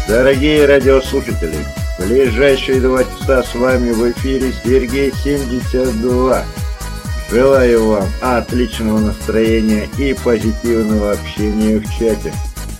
Дорогие радиослушатели, в ближайшие 2 часа с вами в эфире Сергей 72. Желаю вам отличного настроения и позитивного общения в чате.